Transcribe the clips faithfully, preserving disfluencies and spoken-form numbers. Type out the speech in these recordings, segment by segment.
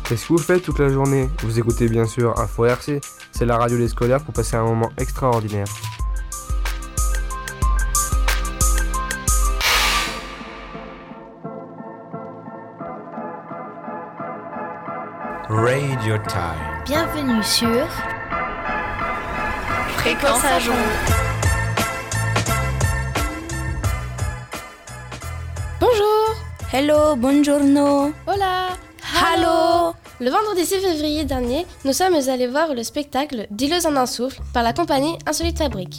Qu'est-ce que vous faites toute la journée? Vous écoutez bien sûr Info R C, c'est la radio des scolaires pour passer un moment extraordinaire. Radio Time. Bienvenue sur Fréquence Ajon. Bonjour. Hello, buongiorno. Hola. Hallo. Le vendredi six février dernier, nous sommes allés voir le spectacle Dis-le en un souffle par la compagnie Insolite Fabrique.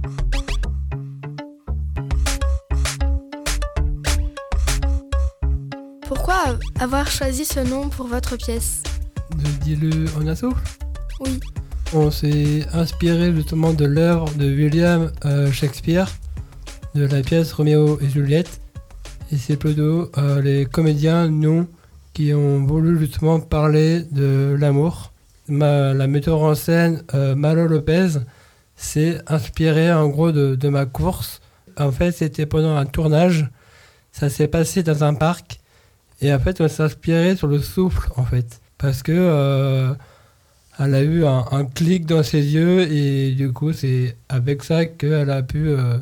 Pourquoi avoir choisi ce nom pour votre pièce? De Dis-le en un souffle? Oui. On s'est inspiré justement de l'œuvre de William euh, Shakespeare, de la pièce Roméo et Juliette. Et c'est plutôt euh, les comédiens, nous, qui ont voulu justement parler de l'amour. Ma, la metteur en scène, euh, Malo Lopez, s'est inspirée en gros de, de ma course. En fait, c'était pendant un tournage. Ça s'est passé dans un parc. Et en fait, on s'est inspiré sur le souffle, en fait. Parce que euh, elle a eu un, un clic dans ses yeux. Et du coup, c'est avec ça qu'elle a pu euh,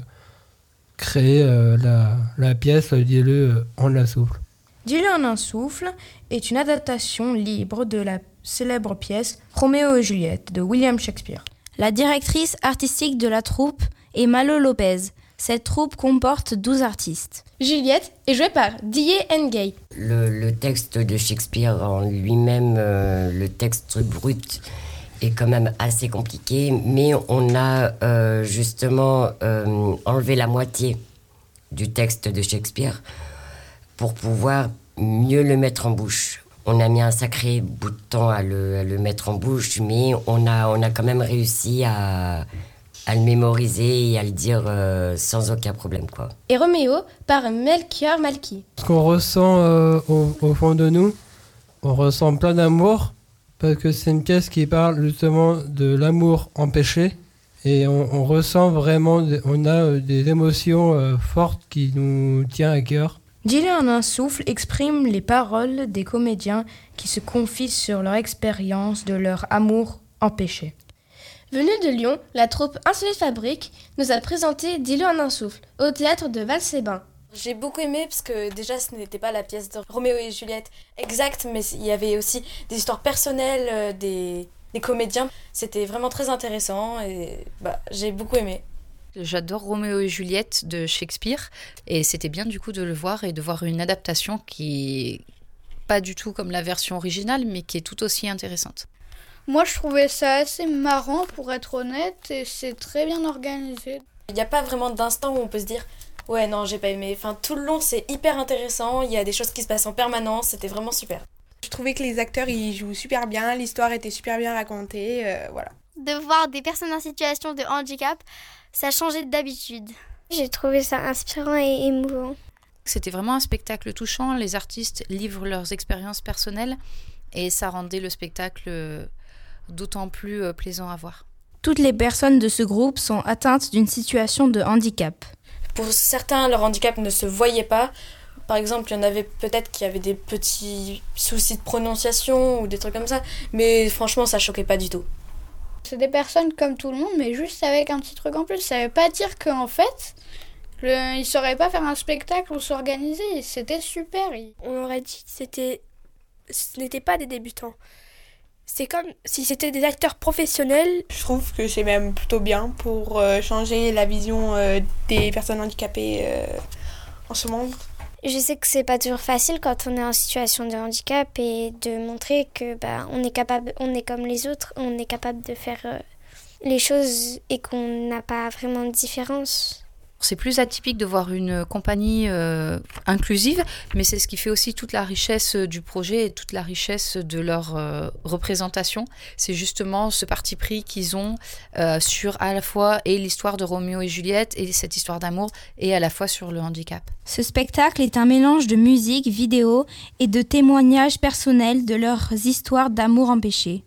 créer euh, la, la pièce Dis-le en un souffle. Dis-le en un souffle est une adaptation libre de la célèbre pièce Roméo et Juliette de William Shakespeare. La directrice artistique de la troupe est Malo Lopez. Cette troupe comporte douze artistes. Juliette est jouée par Die Ngay. Le, le texte de Shakespeare en lui-même, euh, le texte brut, est quand même assez compliqué, mais on a euh, justement euh, enlevé la moitié du texte de Shakespeare pour pouvoir mieux le mettre en bouche. On a mis un sacré bout de temps à le, à le mettre en bouche, mais on a, on a quand même réussi à, à le mémoriser et à le dire euh, sans aucun problème, quoi. Et Roméo par Melchior Malky. Ce qu'on ressent euh, au, au fond de nous, on ressent plein d'amour, parce que c'est une pièce qui parle justement de l'amour empêché, et on, on ressent vraiment, on a des émotions euh, fortes qui nous tiennent à cœur. Dis-le en un souffle exprime les paroles des comédiens qui se confient sur leur expérience de leur amour empêché. Venue de Lyon, la troupe Insolite Fabrique nous a présenté Dis-le en un souffle au théâtre de Val-Sébin. J'ai beaucoup aimé parce que déjà ce n'était pas la pièce de Roméo et Juliette exacte, mais il y avait aussi des histoires personnelles euh, des, des comédiens. C'était vraiment très intéressant et bah, j'ai beaucoup aimé. J'adore Roméo et Juliette de Shakespeare et c'était bien du coup de le voir et de voir une adaptation qui est pas du tout comme la version originale mais qui est tout aussi intéressante. Moi je trouvais ça assez marrant pour être honnête et c'est très bien organisé. Il n'y a pas vraiment d'instant où on peut se dire ouais non j'ai pas aimé. Enfin tout le long c'est hyper intéressant, il y a des choses qui se passent en permanence, c'était vraiment super. Je trouvais que les acteurs ils jouent super bien, l'histoire était super bien racontée, euh, voilà. De voir des personnes en situation de handicap, ça a changé d'habitude. J'ai trouvé ça inspirant et émouvant. C'était vraiment un spectacle touchant. Les artistes livrent leurs expériences personnelles et ça rendait le spectacle d'autant plus plaisant à voir. Toutes les personnes de ce groupe sont atteintes d'une situation de handicap. Pour certains, leur handicap ne se voyait pas. Par exemple, il y en avait peut-être qui avaient des petits soucis de prononciation ou des trucs comme ça. Mais franchement, ça choquait pas du tout. C'est des personnes comme tout le monde, mais juste avec un petit truc en plus. Ça veut pas dire qu'en fait, le, ils sauraient pas faire un spectacle ou s'organiser. C'était super. On aurait dit que c'était, ce n'était pas des débutants. C'est comme si c'était des acteurs professionnels. Je trouve que c'est même plutôt bien pour euh, changer la vision euh, des personnes handicapées euh, en ce monde. Je sais que c'est pas toujours facile quand on est en situation de handicap et de montrer que bah on est capable, on est comme les autres, on est capable de faire euh, les choses et qu'on n'a pas vraiment de différence. C'est plus atypique de voir une compagnie euh, inclusive, mais c'est ce qui fait aussi toute la richesse du projet et toute la richesse de leur euh, représentation. C'est justement ce parti pris qu'ils ont euh, sur à la fois et l'histoire de Roméo et Juliette et cette histoire d'amour et à la fois sur le handicap. Ce spectacle est un mélange de musique, vidéo et de témoignages personnels de leurs histoires d'amour empêché.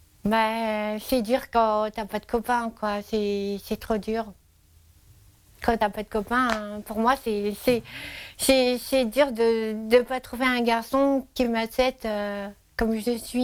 Bah, c'est dur quand t'as pas de copain, quoi. C'est, c'est trop dur. Quand t'as pas de copain, pour moi, c'est, c'est, c'est, c'est dur de ne pas trouver un garçon qui m'accepte euh, comme je suis